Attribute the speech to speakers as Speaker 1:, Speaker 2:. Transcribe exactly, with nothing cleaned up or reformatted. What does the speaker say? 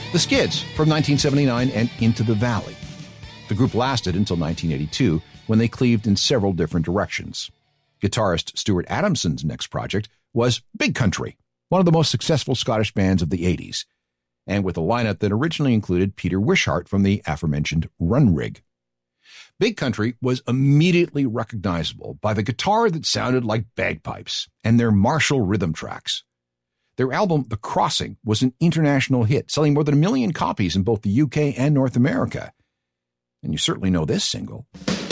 Speaker 1: The Skids from nineteen seventy-nine and Into the Valley. The group lasted until nineteen eighty-two, when they cleaved in several different directions. Guitarist Stuart Adamson's next project was Big Country, one of the most successful Scottish bands of the eighties, and with a lineup that originally included Peter Wishart from the aforementioned Runrig. Big Country was immediately recognizable by the guitar that sounded like bagpipes and their Marshall rhythm tracks. Their album, The Crossing, was an international hit, selling more than a million copies in both the U K and North America. And you certainly know this single.